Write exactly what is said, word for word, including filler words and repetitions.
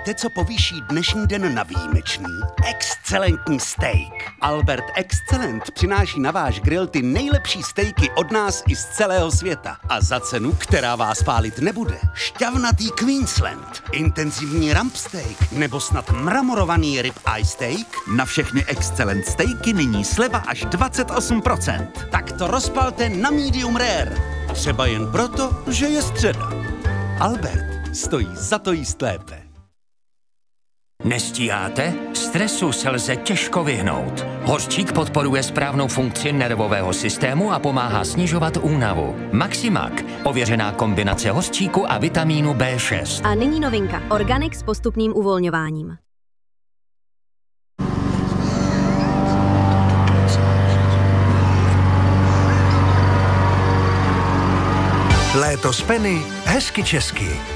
Víte, co povýší dnešní den na výjimečný? Excelentní steak. Albert Excelent přináší na váš grill ty nejlepší stejky od nás i z celého světa. A za cenu, která vás pálit nebude. Šťavnatý Queensland, intenzivní rump steak nebo snad mramorovaný rib eye steak? Na všechny Excelent stejky nyní sleva až dvacet osm procent. Tak to rozpalte na medium rare. Třeba jen proto, že je středa. Albert stojí za to jíst lépe. Nestíháte? Stresu se lze těžko vyhnout. Hořčík podporuje správnou funkci nervového systému a pomáhá snižovat únavu. Maximak, ověřená kombinace hořčíku a vitamínu bé šest. A nyní novinka. Organic s postupným uvolňováním. Léto s Penny, hezky česky.